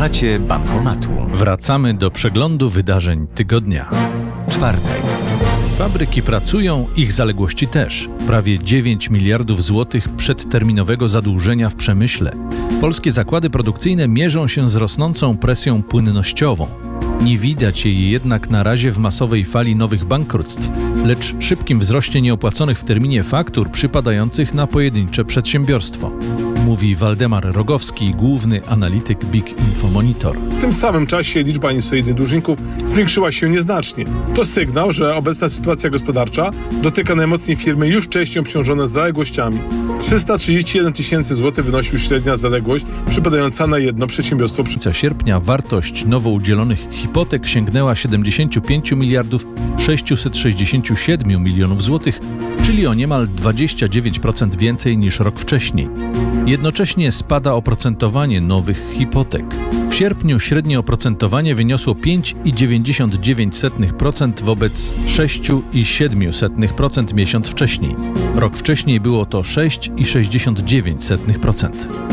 Słuchacie Bankomatu. Wracamy do przeglądu wydarzeń tygodnia. Czwartek. Fabryki pracują, ich zaległości też. Prawie 9 miliardów złotych przedterminowego zadłużenia w przemyśle. Polskie zakłady produkcyjne mierzą się z rosnącą presją płynnościową. Nie widać jej jednak na razie w masowej fali nowych bankructw, lecz szybkim wzroście nieopłaconych w terminie faktur przypadających na pojedyncze przedsiębiorstwo. Mówi Waldemar Rogowski, główny analityk Big Info Monitor. W tym samym czasie liczba insolwencyjnych dłużników zwiększyła się nieznacznie. To sygnał, że obecna sytuacja gospodarcza dotyka najmocniej firmy już wcześniej obciążone zaległościami. 331 tysięcy złotych wynosił średnia zaległość przypadająca na jedno przedsiębiorstwo. Końca sierpnia wartość nowo udzielonych hipotek sięgnęła 75 miliardów 667 milionów złotych, czyli o niemal 29% więcej niż rok wcześniej. Jednocześnie spada oprocentowanie nowych hipotek. W sierpniu średnie oprocentowanie wyniosło 5,99% wobec 6,07% miesiąc wcześniej. Rok wcześniej było to 6,69%.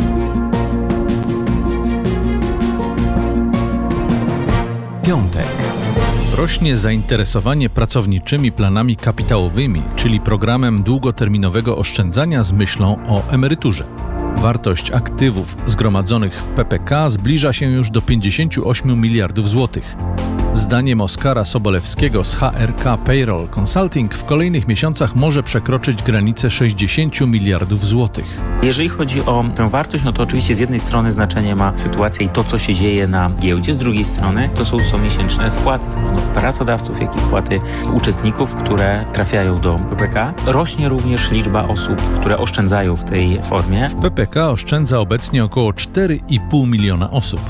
Piątek. Rośnie zainteresowanie pracowniczymi planami kapitałowymi, czyli programem długoterminowego oszczędzania z myślą o emeryturze. Wartość aktywów zgromadzonych w PPK zbliża się już do 58 miliardów złotych. Zdaniem Oskara Sobolewskiego z HRK Payroll Consulting w kolejnych miesiącach może przekroczyć granicę 60 miliardów złotych. Jeżeli chodzi o tę wartość, to oczywiście z jednej strony znaczenie ma sytuacja i to, co się dzieje na giełdzie, z drugiej strony to są comiesięczne wpłaty pracodawców, jak i wpłaty uczestników, które trafiają do PPK. Rośnie również liczba osób, które oszczędzają w tej formie. W PPK oszczędza obecnie około 4,5 miliona osób.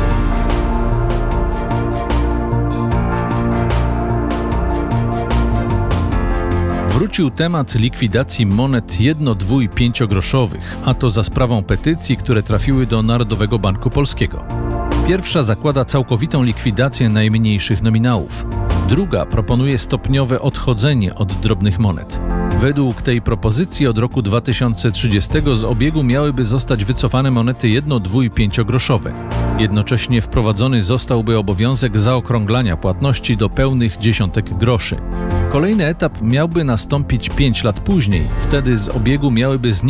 Wrócił temat likwidacji monet 1-, 2- i 5-groszowych, a to za sprawą petycji, które trafiły do Narodowego Banku Polskiego. Pierwsza zakłada całkowitą likwidację najmniejszych nominałów. Druga proponuje stopniowe odchodzenie od drobnych monet. Według tej propozycji od roku 2030 z obiegu miałyby zostać wycofane monety 1-, 2- i 5-groszowe. Jednocześnie wprowadzony zostałby obowiązek zaokrąglania płatności do pełnych dziesiątek groszy. Kolejny etap miałby nastąpić 5 lat później. Wtedy z obiegu miałyby zniknąć